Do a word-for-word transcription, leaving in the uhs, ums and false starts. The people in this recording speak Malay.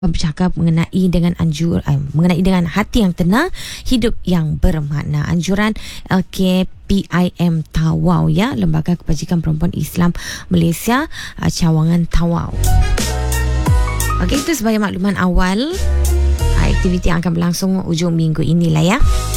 bercakap mengenai dengan anjur eh, mengenai dengan hati yang tenang, hidup yang bermakna. Anjuran L K P I M Tawau, ya, Lembaga Kebajikan Perempuan Islam Malaysia, uh, cawangan Tawau. Okey, itu sebagai makluman awal uh, aktiviti yang akan berlangsung ujung minggu inilah, ya.